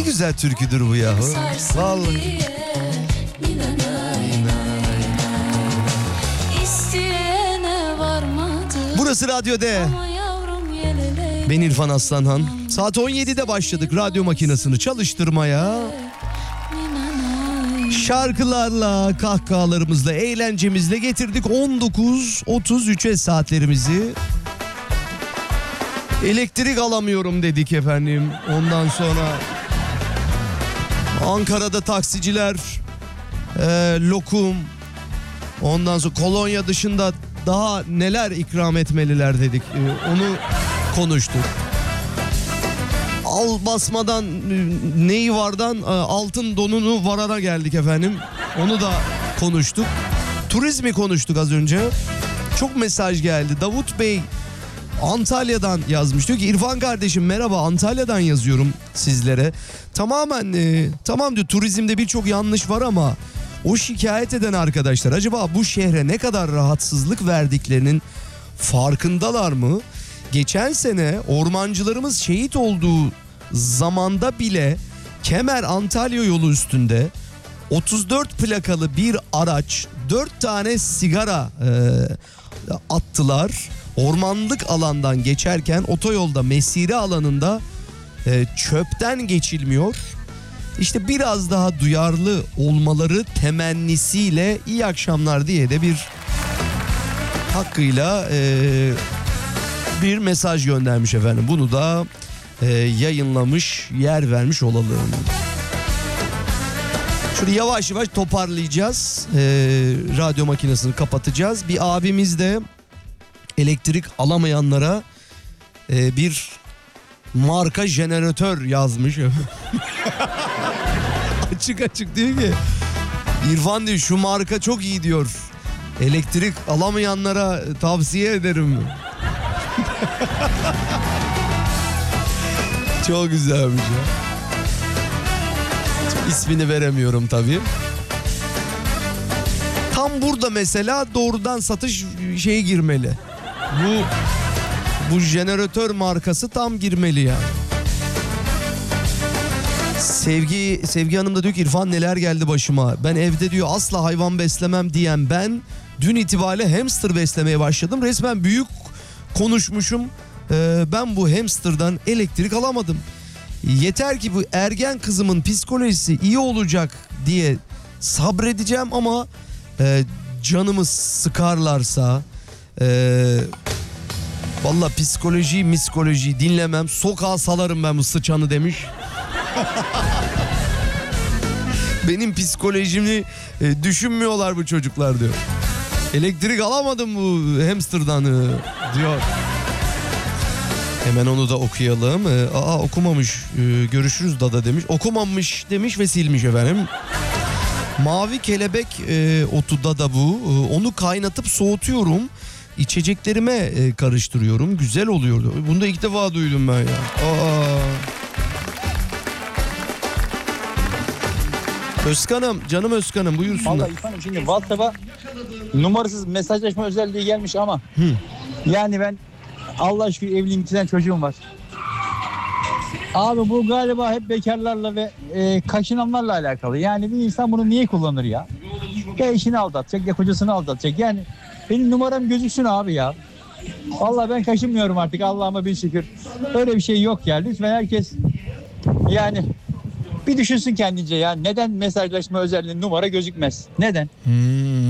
güzel türküdür bu yahu. Vallahi. Burası Radyo D. Ben İrfan Aslanhan. Saat 17'de başladık radyo makinesini çalıştırmaya. Şarkılarla, kahkahalarımızla, eğlencemizle getirdik 19.33'e saatlerimizi. Elektrik alamıyorum dedik efendim. Ondan sonra Ankara'da taksiciler lokum, ondan sonra kolonya dışında daha neler ikram etmeliler dedik. Onu konuştuk. Al basmadan neyi vardan altın donunu varana geldik efendim. Onu da konuştuk. Turizmi konuştuk az önce. Çok mesaj geldi. Davut Bey Antalya'dan yazmış. Diyor ki İrfan kardeşim merhaba, Antalya'dan yazıyorum sizlere. Tamamen tamam diyor, turizmde birçok yanlış var ama o şikayet eden arkadaşlar acaba bu şehre ne kadar rahatsızlık verdiklerinin farkındalar mı? Geçen sene ormancılarımız şehit olduğu zamanda bile Kemer Antalya yolu üstünde 34 plakalı bir araç 4 tane sigara attılar. Ormanlık alandan geçerken otoyolda mesire alanında çöpten geçilmiyor. İşte biraz daha duyarlı olmaları temennisiyle iyi akşamlar diye de bir hakkıyla bir mesaj göndermiş efendim. Bunu da yayınlamış, yer vermiş olalım. Şöyle yavaş yavaş toparlayacağız. Radyo makinesini kapatacağız. Bir abimiz de elektrik alamayanlara bir marka jeneratör yazmış. Açık açık diyor ki İrfan diyor şu marka çok iyi diyor. Elektrik alamayanlara tavsiye ederim. Çok güzelmiş ya. İsmini veremiyorum tabii. Tam burada mesela doğrudan satış şeyi girmeli. Bu jeneratör markası tam girmeli yani. Sevgi Hanım da diyor ki İrfan neler geldi başıma. Ben evde diyor asla hayvan beslemem diyen ben dün itibariyle hamster beslemeye başladım. Resmen büyük konuşmuşum. Ben bu hamsterdan elektrik alamadım. Yeter ki bu ergen kızımın psikolojisi iyi olacak diye sabredeceğim ama canımı sıkarlarsa valla psikoloji dinlemem, sokağa salarım ben bu sıçanı demiş. Benim psikolojimi düşünmüyorlar bu çocuklar diyor. Elektrik alamadım bu hamsterdan diyor. Hemen onu da okuyalım. Okumamış, görüşürüz dada demiş. Okumamış demiş ve silmiş efendim. Mavi kelebek otu dada bu. Onu kaynatıp soğutuyorum. İçeceklerime karıştırıyorum. Güzel oluyor. Bunu da ilk defa duydum ben ya. Özkan'ım, canım Özkan'ım buyursunlar. Vallahi İrfan'ım şimdi WhatsApp'a numarasız mesajlaşma özelliği gelmiş ama yani ben Allah aşkına evliyim, 2 tane çocuğum var. Abi bu galiba hep bekarlarla ve kaşınanlarla alakalı. Yani bir insan bunu niye kullanır ya? Ya eşini aldatacak ya kocasını aldatacak. Yani benim numaram gözüksün abi ya. Vallahi ben kaşınmıyorum artık, Allah'ıma bin şükür. Öyle bir şey yok ya. Lütfen herkes yani bir düşünsün kendince ya. Neden mesajlaşma özelliği numara gözükmez? Neden?